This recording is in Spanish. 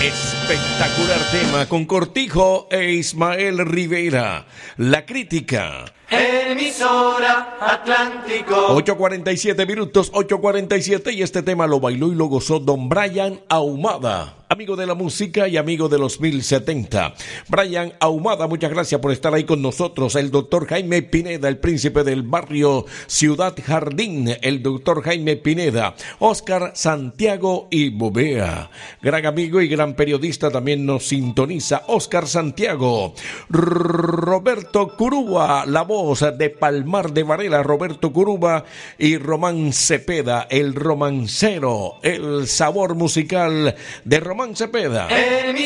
Espectacular tema con Cortijo e Ismael Rivera. La crítica. Emisora Atlántico. 8:47 minutos, 8:47, y este tema lo bailó y lo gozó don Brian Ahumada, amigo de la música y amigo de los 1070. Brian Ahumada, muchas gracias por estar ahí con nosotros. El doctor Jaime Pineda, el príncipe del barrio Ciudad Jardín, el doctor Jaime Pineda. Oscar Santiago y Bobea, gran amigo y gran periodista, también nos sintoniza. Oscar Santiago. Roberto Curuba, la voz de Palmar de Varela, Roberto Curuba, y Román Cepeda, el romancero, el sabor musical de Román Cepeda.